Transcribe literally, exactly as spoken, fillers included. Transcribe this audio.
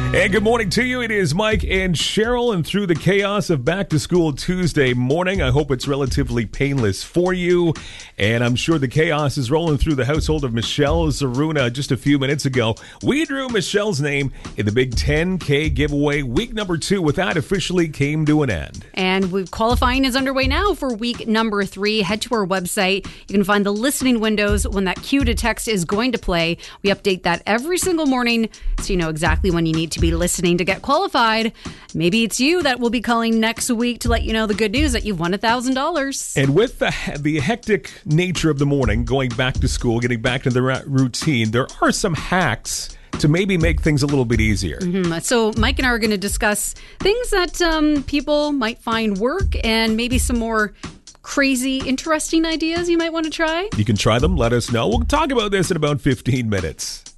And good morning to you. It is Mike and Cheryl, and through the chaos of Back to School Tuesday morning, I hope it's relatively painless for you. And I'm sure the chaos is rolling through the household of Michelle Zaruna. Just a few minutes ago, we drew Michelle's name in the big ten K giveaway. Week number two with that officially came to an end. And we've, qualifying is underway now for week number three. Head to our website. You can find the listening windows when that cue to text is going to play. We update that every single morning so you know exactly when you need to be listening to get qualified. Maybe it's you that will be calling next week to let you know the good news that you've won one thousand dollars. And with the the hectic nature of the morning, going back to school, getting back to the routine, there are some hacks to maybe make things a little bit easier. Mm-hmm. So Mike and I are going to discuss things that um, people might find work and maybe some more crazy, interesting ideas you might want to try. You can try them. Let us know. We'll talk about this in about fifteen minutes.